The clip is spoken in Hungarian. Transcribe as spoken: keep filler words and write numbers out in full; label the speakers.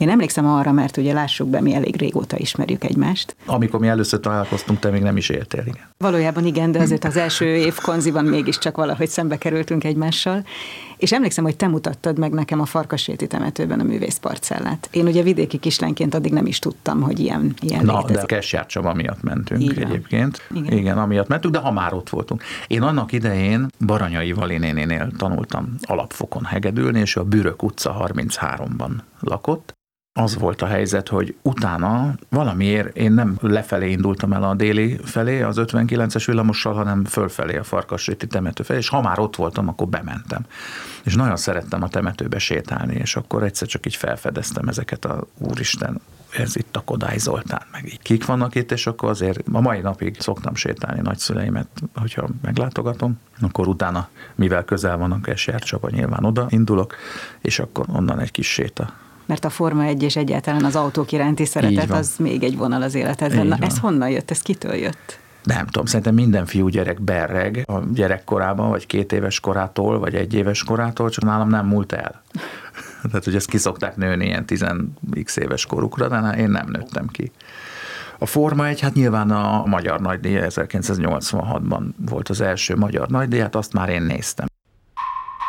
Speaker 1: Én emlékszem arra, mert ugye lássuk be, mi elég régóta ismerjük egymást.
Speaker 2: Amikor mi először találkoztunk, te még nem is éltél, igen.
Speaker 1: Valójában igen, de azért az első év konziban mégiscsak valahogy szembe kerültünk egymással. És emlékszem, hogy te mutattad meg nekem a Farkasréti temetőben a művészparcellát. Én ugye vidéki kislányként addig nem is tudtam, hogy ilyen, ilyen
Speaker 2: Na,
Speaker 1: létezik.
Speaker 2: de Kesjár Csaba miatt mentünk
Speaker 1: Igen.
Speaker 2: egyébként.
Speaker 1: Igen.
Speaker 2: Igen, amiatt mentünk, de ha már ott voltunk. Én annak idején Baranyai Vali néninél tanultam alapfokon hegedülni, és a Bürök utca harmincháromban lakott. Az volt a helyzet, hogy utána valamiért én nem lefelé indultam el a déli felé az ötvenkilences villamossal, hanem fölfelé a Farkasréti temető felé, és ha már ott voltam, akkor bementem. És nagyon szerettem a temetőbe sétálni, és akkor egyszer csak így felfedeztem ezeket a úristen, ez itt a Kodály Zoltán, meg így kik vannak itt, és akkor azért a mai napig szoktam sétálni nagyszüleimet, hogyha meglátogatom, akkor utána, mivel közel van a Kesjár Csaba, nyilván oda indulok, és akkor onnan egy kis séta.
Speaker 1: Mert a Forma egy és egyáltalán az autók iránti szeretet az még egy vonal az életedben. Na, ez honnan jött? Ez kitől jött?
Speaker 2: Nem tudom, szerintem minden fiúgyerek berreg a gyerekkorában, vagy két éves korától, vagy egy éves korától, csak nálam nem múlt el. Tehát, hogy ezt ki szokták nőni ilyen tíz x éves korukra, de én nem nőttem ki. A Forma egy, hát nyilván a magyar nagydíj ezerkilencszáznyolcvanhatban volt az első magyar nagydíj, hát azt már én néztem.